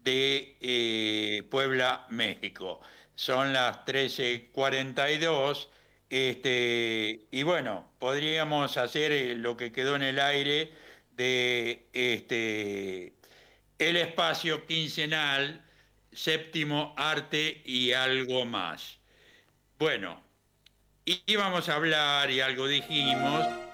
de Puebla, México. Son las 13:42. Y bueno, podríamos hacer lo que quedó en el aire de el espacio quincenal, séptimo arte y algo más. Bueno, íbamos a hablar, y algo dijimos,